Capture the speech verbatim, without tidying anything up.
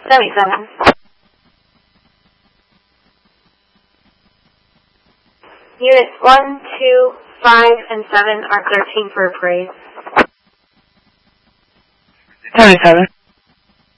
seventy-seven. Units one, two, five, and seven are thirteen for appraise. seventy-seven.